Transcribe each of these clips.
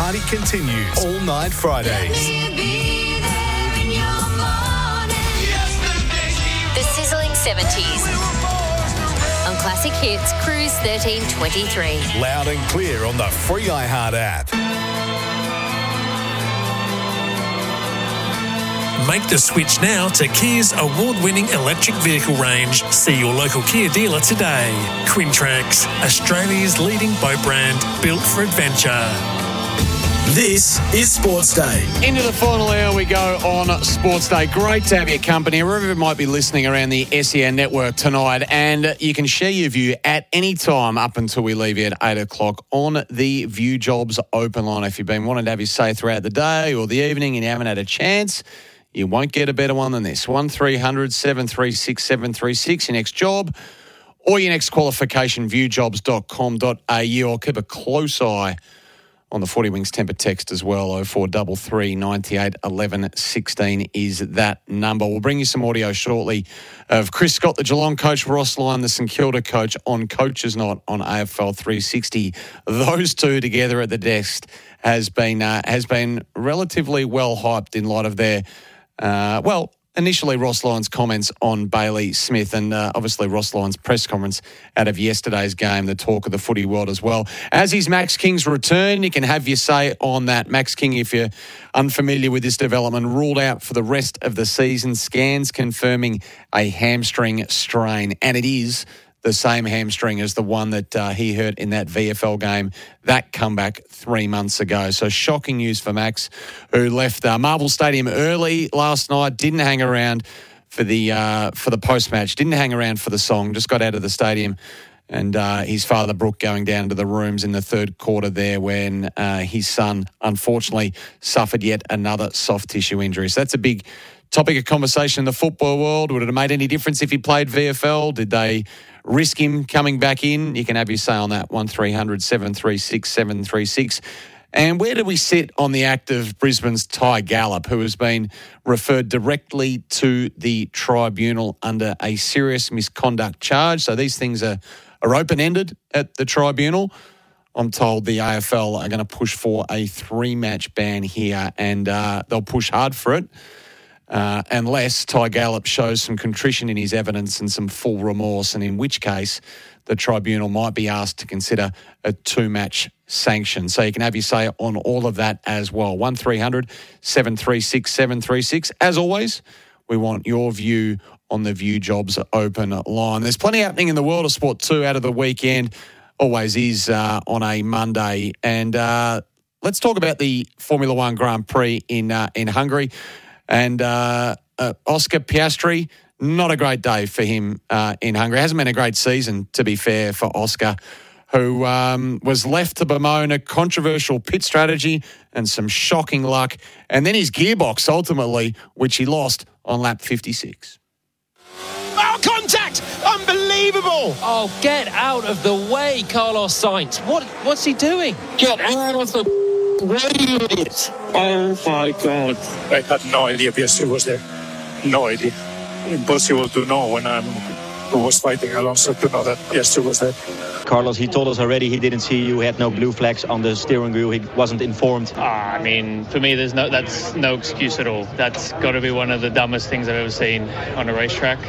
party continues all night Fridays. The sizzling 70s. On Classic Hits, Cruise 1323. Loud and clear on the free iHeart app. Make the switch now to Kia's award-winning electric vehicle range. See your local Kia dealer today. Quintrax, Australia's leading boat brand, built for adventure. This is Sports Day. Into the final hour we go on Sports Day. Great to have your company, wherever you might be listening around the SEN network tonight. And you can share your view at any time up until we leave you at 8 o'clock on the View Jobs open line. If you've been wanting to have your say throughout the day or the evening and you haven't had a chance, you won't get a better one than this. 1300 736 736, your next job or your next qualification, viewjobs.com.au. I'll keep a close eye on the 40 Wings temper text as well. 0433 98 11 16 is that number. We'll bring you some audio shortly of Chris Scott, the Geelong coach, Ross Lyon, the St Kilda coach, on Coaches Night on AFL 360. Those two together at the desk has been relatively well hyped in light of their initially Ross Lyon's comments on Bailey Smith and obviously Ross Lyon's press conference out of yesterday's game, the talk of the footy world as well. As is Max King's return, you can have your say on that. Max King, if you're unfamiliar with this development, ruled out for the rest of the season. Scans confirming a hamstring strain, and it is the same hamstring as the one that he hurt in that VFL game, that comeback 3 months ago. So shocking news for Max, who left Marvel Stadium early last night, didn't hang around for the post-match, didn't hang around for the song, just got out of the stadium. And his father, Brooke, going down to the rooms in the third quarter there when his son, unfortunately, suffered yet another soft tissue injury. So that's a big topic of conversation in the football world. Would it have made any difference if he played VFL? Did they risk him coming back in? You can have your say on that, 1300 736 736. And where do we sit on the act of Brisbane's Ty Gallop, who has been referred directly to the tribunal under a serious misconduct charge? So these things are open-ended at the tribunal. I'm told the AFL are going to push for a 3-match ban here, and they'll push hard for it. Unless Ty Gallop shows some contrition in his evidence and some full remorse, and in which case the tribunal might be asked to consider a 2-match sanction. So you can have your say on all of that as well. 1300 736 736. As always, we want your view on the View Jobs open line. There's plenty happening in the world of sport too out of the weekend. Always is on a Monday. And let's talk about the Formula One Grand Prix in Hungary. And Oscar Piastri, not a great day for him in Hungary. It hasn't been a great season, to be fair, for Oscar, who was left to bemoan a controversial pit strategy and some shocking luck. And then his gearbox, ultimately, which he lost on lap 56. Oh, contact! Unbelievable! Oh, get out of the way, Carlos Sainz. What's he doing? Get out of the way, idiot! Oh my God. I had no idea Piastri was there. No idea. Impossible to know when I was fighting Alonso to know that Piastri was there. Carlos, he told us already he didn't see you. He had no blue flags on the steering wheel. He wasn't informed. I mean, for me, that's no excuse at all. That's got to be one of the dumbest things I've ever seen on a racetrack.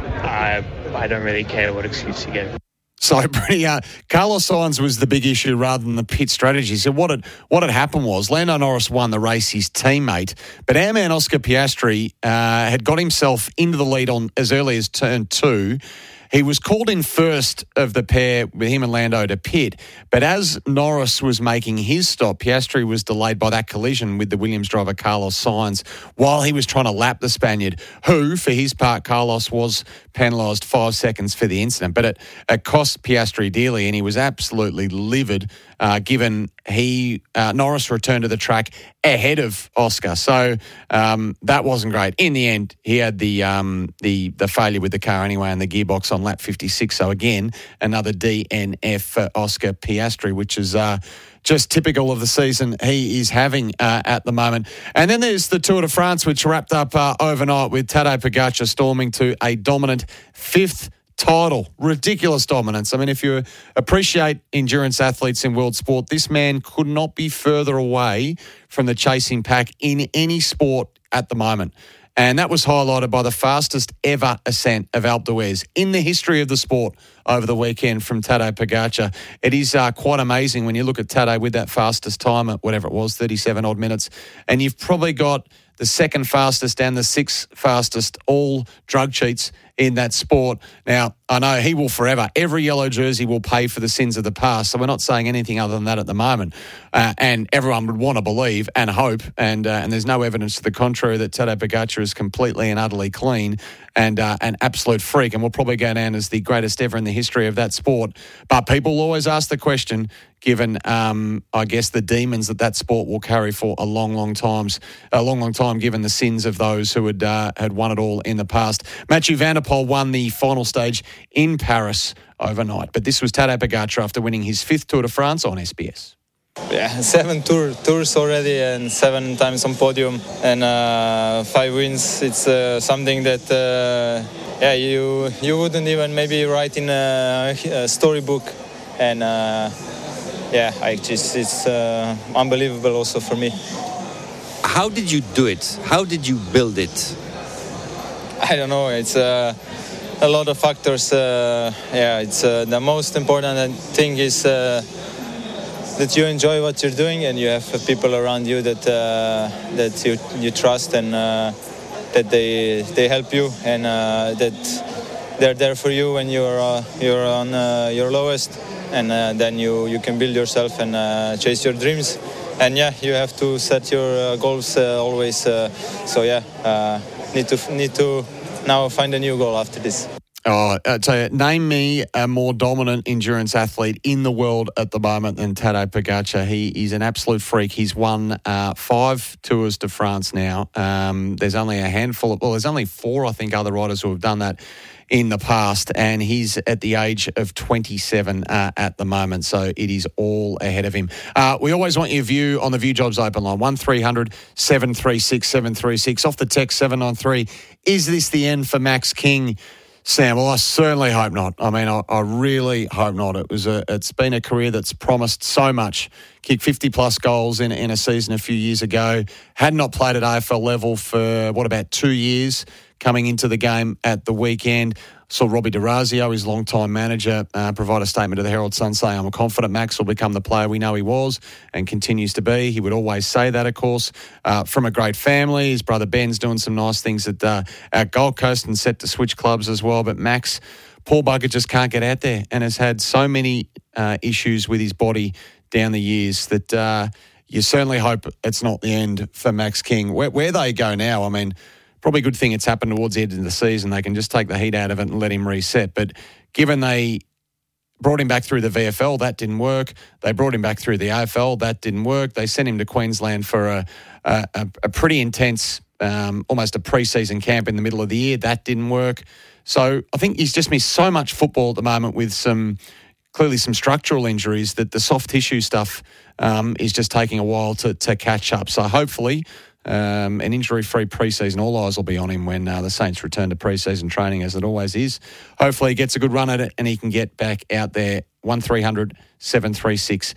I don't really care what excuse you give. So Carlos Sainz was the big issue rather than the pit strategy. So what had happened was Lando Norris won the race, his teammate, but our man Oscar Piastri had got himself into the lead on as early as turn 2. He was called in first of the pair with him and Lando to pit, but as Norris was making his stop, Piastri was delayed by that collision with the Williams driver Carlos Sainz while he was trying to lap the Spaniard, who, for his part, Carlos was penalised 5 seconds for the incident. But it cost Piastri dearly, and he was absolutely livid given Norris returned to the track ahead of Oscar. So that wasn't great. In the end, he had the failure with the car anyway and the gearbox on lap 56. So again, another DNF for Oscar Piastri, which is just typical of the season he is having at the moment. And then there's the Tour de France, which wrapped up overnight with Tadej Pogacar storming to a dominant 5th title, ridiculous dominance. I mean, if you appreciate endurance athletes in world sport, this man could not be further away from the chasing pack in any sport at the moment. And that was highlighted by the fastest ever ascent of Alpe d'Huez in the history of the sport over the weekend from Tadej Pogacar. It is quite amazing when you look at Tadej with that fastest time at whatever it was, 37 odd minutes. And you've probably got the second fastest and the sixth fastest all drug cheats in that sport. Now, I know he will forever. Every yellow jersey will pay for the sins of the past. So we're not saying anything other than that at the moment. And everyone would want to believe and hope, and there's no evidence to the contrary, that Tadej Pogacar is completely and utterly clean and an absolute freak, and will probably go down as the greatest ever in the history of that sport. But people always ask the question, given, I guess, the demons that sport will carry for a long time, given the sins of those who had won it all in the past. Mathieu van der Poel won the final stage in Paris overnight, but this was Tadej Pogacar after winning his 5th Tour de France on SBS. Yeah, 7 tours already and 7 times on podium and 5 wins. It's something that you wouldn't even maybe write in a storybook, and it's unbelievable also for me. How did you do it? How did you build it? I don't know. It's a lot of factors. It's the most important thing is that you enjoy what you're doing, and you have people around you that you trust, and that they help you, and that they're there for you when you're on your lowest, and then you can build yourself and chase your dreams. And you have to set your goals always. Need to now find a new goal after this. Oh, I tell you, name me a more dominant endurance athlete in the world at the moment than Tadej Pogacar. He's an absolute freak. He's won 5 Tours de France now. There's only there's only 4, I think, other riders who have done that in the past, and he's at the age of 27 at the moment, so it is all ahead of him. We always want your view on the View Jobs Open line, 1300 736 736. Off the text 793, is this the end for Max King? Sam, well, I certainly hope not. I mean, I really hope not. It's been a career that's promised so much. Kicked 50-plus goals in a season a few years ago. Had not played at AFL level for, about 2 years coming into the game at the weekend. Saw Robbie DeRazio, his long-time manager, provide a statement to the Herald Sun saying, I'm confident Max will become the player we know he was and continues to be. He would always say that, of course. From a great family. His brother Ben's doing some nice things at Gold Coast and set to switch clubs as well. But Max, poor bugger, just can't get out there and has had so many issues with his body down the years that you certainly hope it's not the end for Max King. Where they go now, I mean, probably a good thing it's happened towards the end of the season. They can just take the heat out of it and let him reset. But given they brought him back through the VFL, that didn't work. They brought him back through the AFL, that didn't work. They sent him to Queensland for a pretty intense, almost a pre-season camp in the middle of the year. That didn't work. So I think he's just missed so much football at the moment with clearly some structural injuries that the soft tissue stuff is just taking a while to catch up. So hopefully an injury-free pre-season, all eyes will be on him when the Saints return to pre-season training, as it always is. Hopefully he gets a good run at it and he can get back out there. 1300 736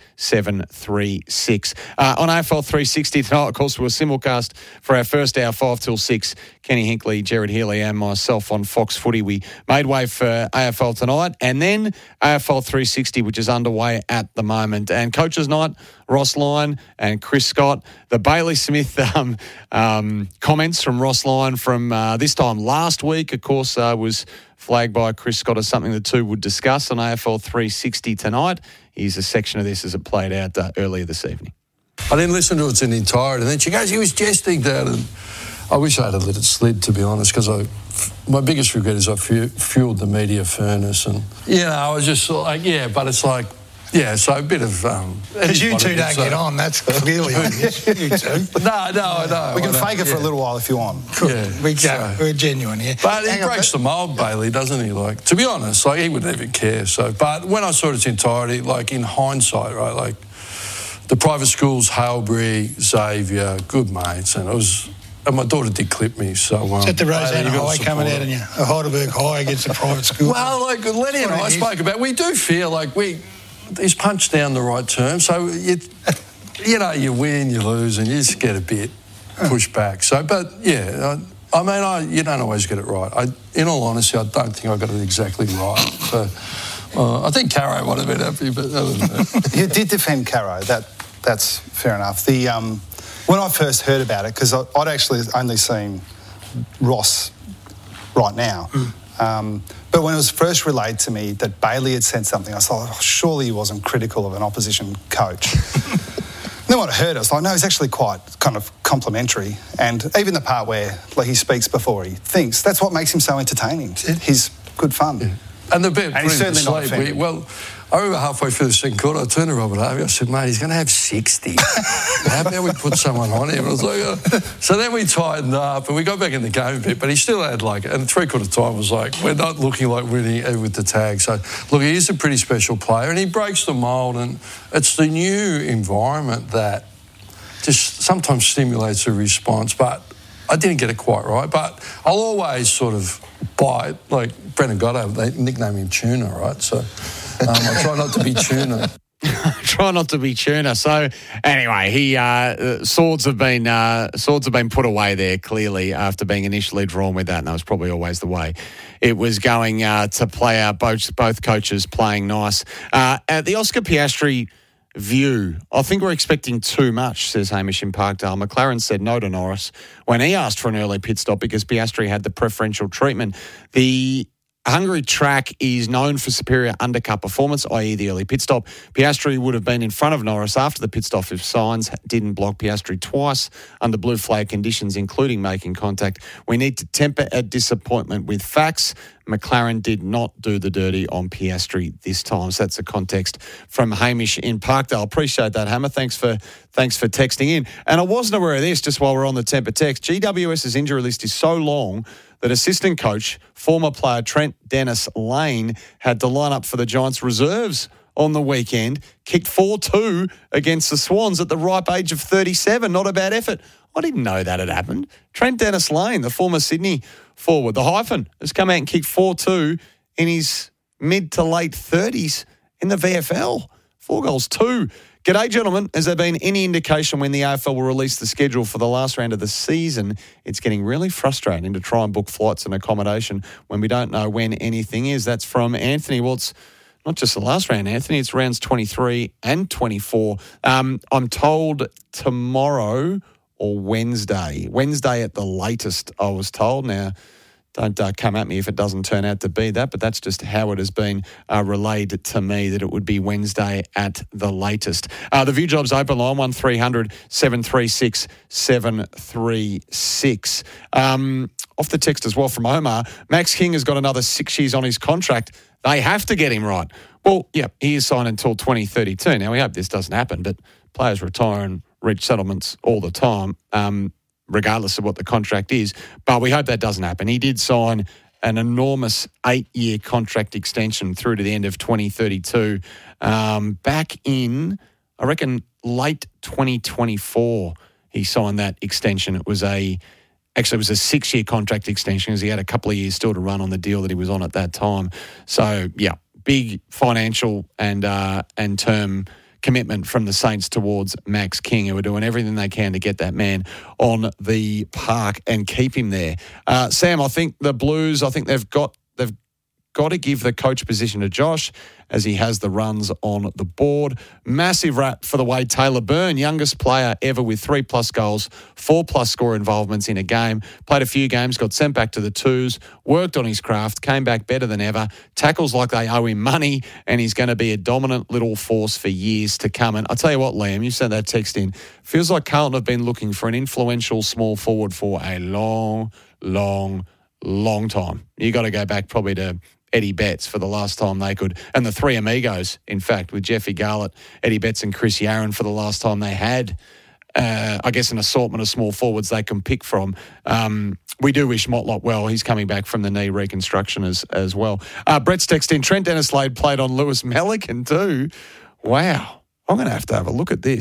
736. On AFL 360 tonight, of course, we'll simulcast for our first hour, 5 till 6. Kenny Hinkley, Jared Healy and myself on Fox Footy. We made way for AFL tonight and then AFL 360, which is underway at the moment. And Coaches Night, Ross Lyon and Chris Scott. The Bailey Smith comments from Ross Lyon from this time last week, of course, was flagged by Chris Scott as something the two would discuss on AFL 360 tonight. Here's a section of this as it played out earlier this evening. I didn't listen to it in entirety. And then she goes, he was jesting, Dad. And I wish I had let it slid, to be honest, because my biggest regret is I fueled the media furnace. And, I was just like, but it's like, so a bit of... Because you two don't get on, that's clearly obvious. You two. No. We can fake it for a little while if you want. We're genuine here. But he breaks the mould, Bailey, doesn't he? Like, to be honest, he wouldn't even care. So, but when I saw its entirety, in hindsight, right, the private schools, Hailbury, Xavier, good mates, and it and my daughter did clip me, so... Is that the Rosanna High coming out on you? A Heidelberg High against a private school? Well, like Lenny and I spoke about, we do feel like he's punched down the right term, so you win, you lose, and you just get a bit pushed back. So, but yeah, you don't always get it right. In all honesty, I don't think I got it exactly right. So, I think Caro would have been happy, but other than that. You did defend Caro. That's fair enough. When I first heard about it, because I'd actually only seen Ross right now, but when it was first relayed to me that Bailey had said something, I thought, surely he wasn't critical of an opposition coach. Then when I heard it, I was like, no, he's actually quite kind of complimentary. And even the part where he speaks before he thinks, that's what makes him so entertaining. He's good fun. Yeah. And the bit he's certainly not offended. I remember halfway through the second quarter, I turned to Robert Harvey, I said, mate, he's going to have 60. How about we put someone on him? I was like, So then we tightened up and we got back in the game a bit, but he still had and three-quarter time was like, we're not looking like winning with the tag. So, look, he is a pretty special player and he breaks the mould, and it's the new environment that just sometimes stimulates a response, but I didn't get it quite right. But I'll always sort of buy it. Like Brendan Goddard, they nickname him Tuna, right? So... I try not to be Tuna. Try not to be Tuna. So anyway, swords have been put away there clearly after being initially drawn with that, and that was probably always the way it was going to play out. Both coaches playing nice. At the Oscar Piastri view, I think we're expecting too much, says Hamish in Parkdale. McLaren said no to Norris when he asked for an early pit stop because Piastri had the preferential treatment. The Hungary track is known for superior undercut performance, i.e. the early pit stop. Piastri would have been in front of Norris after the pit stop if Sainz didn't block Piastri twice under blue flag conditions, including making contact. We need to temper our disappointment with facts. McLaren did not do the dirty on Piastri this time. So that's the context from Hamish in Parkdale. Appreciate that, Hammer. Thanks for texting in. And I wasn't aware of this just while we're on the temper text. GWS's injury list is so long that assistant coach, former player Trent Dennis-Lane, had to line up for the Giants reserves on the weekend, kicked 4-2 against the Swans at the ripe age of 37. Not a bad effort. I didn't know that had happened. Trent Dennis-Lane, the former Sydney forward, the hyphen, has come out and kicked 4-2 in his mid to late 30s in the VFL. 4 goals, 2. G'day, gentlemen. Has there been any indication when the AFL will release the schedule for the last round of the season? It's getting really frustrating to try and book flights and accommodation when we don't know when anything is. That's from Anthony. Well, it's not just the last round, Anthony. It's rounds 23 and 24. I'm told tomorrow or Wednesday. Wednesday at the latest, I was told. Now, don't come at me if it doesn't turn out to be that, but that's just how it has been relayed to me, that it would be Wednesday at the latest. The View Jobs open line, 1300 736 736. Off the text as well from Omar, Max King has got another 6 years on his contract. They have to get him right. Well, yeah, he is signed until 2032. Now, we hope this doesn't happen, but players retire and reach settlements all the time, regardless of what the contract is. But we hope that doesn't happen. He did sign an enormous 8-year contract extension through to the end of 2032. Back in, I reckon, late 2024, he signed that extension. It was a 6-year contract extension because he had a couple of years still to run on the deal that he was on at that time. So, yeah, big financial and term commitment from the Saints towards Max King, who are doing everything they can to get that man on the park and keep him there. Sam, I think the Blues, they've got to give the coach position to Josh as he has the runs on the board. Massive rap for the way Taylor Byrne, youngest player ever with 3+ goals, 4+ score involvements in a game, played a few games, got sent back to the twos, worked on his craft, came back better than ever, tackles like they owe him money, and he's going to be a dominant little force for years to come. And I'll tell you what, Liam, you sent that text in. Feels like Carlton have been looking for an influential small forward for a long, long, long time. You got to go back probably to Eddie Betts for the last time they could, and the three amigos, in fact, with Jeffy Garlett, Eddie Betts and Chris Yarran for the last time they had, I guess, an assortment of small forwards they can pick from. We do wish Motlop well. He's coming back from the knee reconstruction as well. Brett's text in, Trent Dennis-Lane played on Lewis Melican too. Wow. I'm going to have a look at this.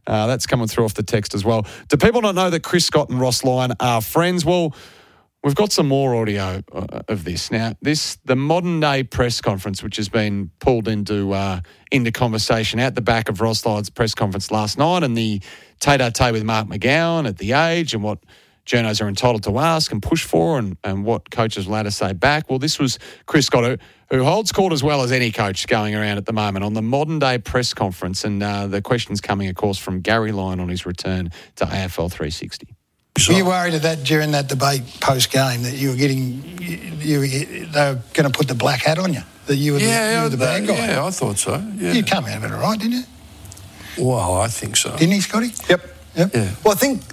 That's coming through off the text as well. Do people not know that Chris Scott and Ross Lyon are friends? Well, we've got some more audio of this. Now, the modern-day press conference, which has been pulled into conversation out the back of Ross Lyon's press conference last night and the tete-a-tete with Mark McGowan at the age and what journos are entitled to ask and push for and what coaches will have to say back. Well, this was Chris Scott, who holds court as well as any coach going around at the moment on the modern-day press conference. And the question's coming, of course, from Gary Lyon on his return to AFL 360. Were you worried of that during that debate post-game that you were they were going to put the black hat on you? That you were the bad guy? Yeah, I thought so. Yeah. You come out of it all right, didn't you? Well, I think so. Didn't he, Scotty? Yep. Yeah. Well, I think,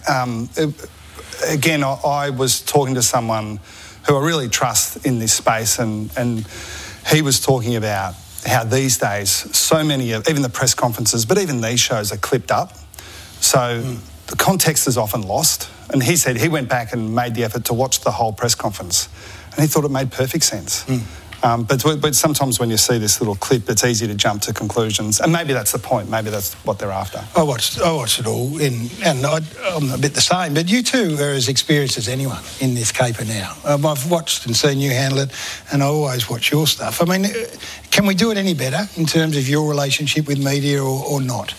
again, I was talking to someone who I really trust in this space and he was talking about how these days so many of, even the press conferences, but even these shows are clipped up. So the context is often lost. And he said he went back and made the effort to watch the whole press conference and he thought it made perfect sense. But sometimes when you see this little clip, it's easy to jump to conclusions. And maybe that's the point. Maybe that's what they're after. I watched it all, and I'm a bit the same. But you two are as experienced as anyone in this caper now. I've watched and seen you handle it, and I always watch your stuff. I mean, can we do it any better in terms of your relationship with media or not?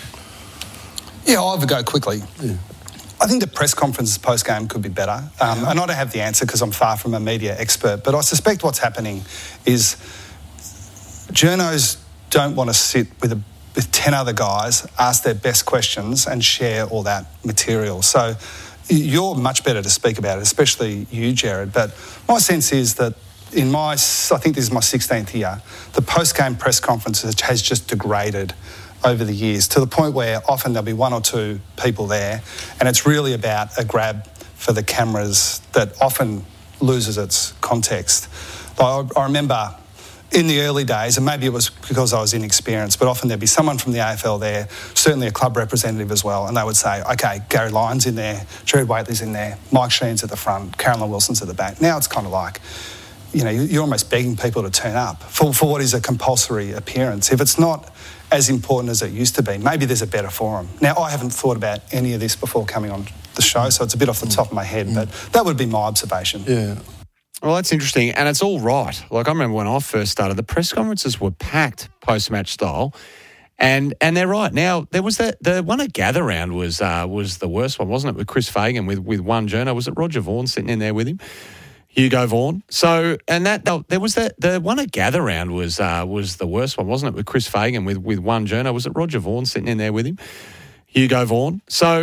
Yeah, I'll have a go quickly. Yeah. I think the press conferences post-game could be better. And I don't have the answer because I'm far from a media expert, but I suspect what's happening is journos don't want to sit with 10 other guys, ask their best questions and share all that material. So you're much better to speak about it, especially you, Jared. But my sense is that I think this is my 16th year, the post-game press conference has just degraded over the years to the point where often there'll be one or two people there and it's really about a grab for the cameras that often loses its context. I remember in the early days, and maybe it was because I was inexperienced, but often there'd be someone from the AFL there, certainly a club representative as well, and they would say, OK, Gary Lyon's in there, Jared Waitley's in there, Mike Sheen's at the front, Carolyn Wilson's at the back. Now it's kind of like, you're almost begging people to turn up for what is a compulsory appearance. If it's not as important as it used to be, maybe there's a better forum. Now, I haven't thought about any of this before coming on the show, so it's a bit off the top of my head, but that would be my observation. Yeah. Well, that's interesting, and it's all right. Like, I remember when I first started, the press conferences were packed post-match style, and they're right. Now, there was the one at Gather Round was the worst one, wasn't it, with Chris Fagan with one journo? Was it Roger Vaughan sitting in there with him? Hugo Vaughan. So, and there was the one at Gather Round was the worst one, wasn't it, with Chris Fagan with one journo? Was it Roger Vaughan sitting in there with him? Hugo Vaughan. So